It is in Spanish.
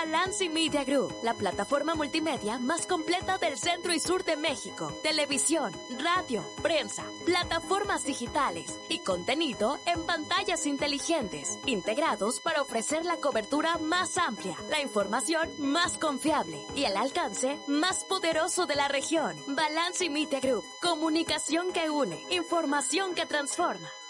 Balance Media Group, la plataforma multimedia más completa del centro y sur de México. Televisión, radio, prensa, plataformas digitales y contenido en pantallas inteligentes, integrados para ofrecer la cobertura más amplia, la información más confiable y el alcance más poderoso de la región. Balance Media Group, comunicación que une, información que transforma.